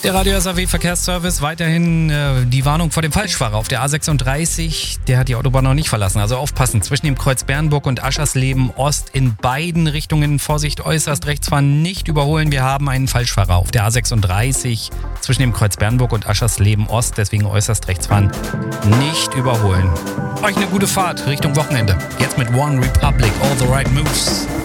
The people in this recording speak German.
Der Radio SAW Verkehrsservice, weiterhin die Warnung vor dem Falschfahrer auf der A36. Der hat die Autobahn noch nicht verlassen, also aufpassen. Zwischen dem Kreuz Bernburg und Aschersleben Ost in beiden Richtungen Vorsicht, äußerst rechts fahren, nicht überholen. Wir haben einen Falschfahrer auf der A36 zwischen dem Kreuz Bernburg und Aschersleben Ost, deswegen äußerst rechts fahren, nicht überholen. Euch eine gute Fahrt Richtung Wochenende. Jetzt mit One Republic, All the Right Moves.